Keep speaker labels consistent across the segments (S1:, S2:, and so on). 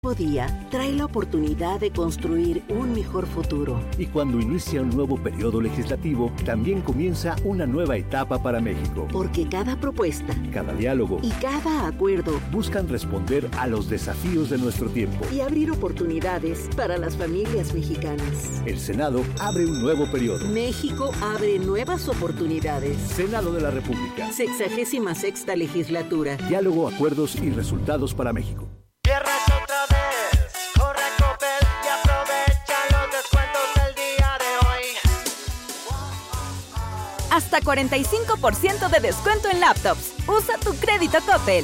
S1: Día trae la oportunidad de construir un mejor futuro.
S2: Y cuando inicia un nuevo periodo legislativo, también comienza una nueva etapa para México.
S1: Porque cada propuesta,
S2: cada diálogo
S1: y cada acuerdo
S2: buscan responder a los desafíos de nuestro tiempo
S1: y abrir oportunidades para las familias mexicanas.
S2: El Senado abre un nuevo periodo.
S1: México abre nuevas oportunidades.
S2: Senado de la República.
S1: 66ª legislatura.
S2: Diálogo, acuerdos y resultados para México.
S3: Hasta 45% de descuento en laptops. Usa tu crédito Coppel.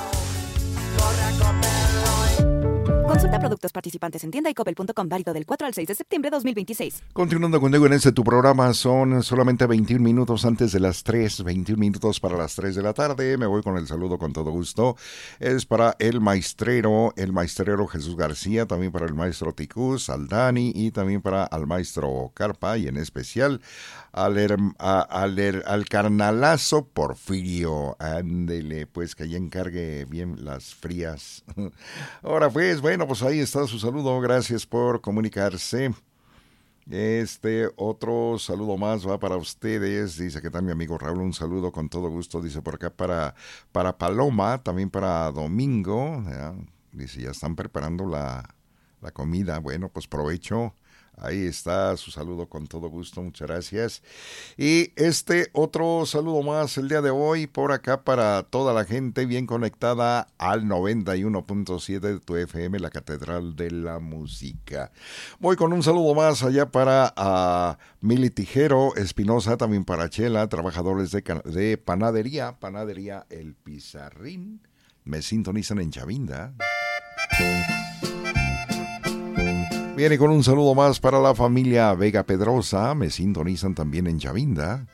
S3: Consulta productos participantes en tienda y coppel.com, válido del 4 al 6 de septiembre de 2026.
S4: Continuando contigo en tu programa, son solamente 21 minutos antes de las 3, 21 minutos para las 3 de la tarde. Me voy con el saludo con todo gusto. Es para el maestrero Jesús García, también para el maestro Ticús, al Dani y también para el maestro Carpa y en especial al carnalazo Porfirio. Ándele, pues que ya encargue bien las frías. Ahora pues, bueno, pues ahí está su saludo, gracias por comunicarse. Otro saludo más va para ustedes, dice que tal mi amigo Raúl, un saludo con todo gusto, dice por acá para Paloma, también para Domingo, ¿ya? Dice ya están preparando la comida, bueno pues provecho. Ahí está su saludo con todo gusto, muchas gracias. Y otro saludo más el día de hoy por acá para toda la gente bien conectada al 91.7 de tu FM, la Catedral de la Música. Voy con un saludo más allá para Mili Tijero Espinosa, también para Chela, trabajadores de Panadería El Pizarrín. Me sintonizan en Chavinda. Viene con un saludo más para la familia Vega Pedrosa, me sintonizan también en Chavinda.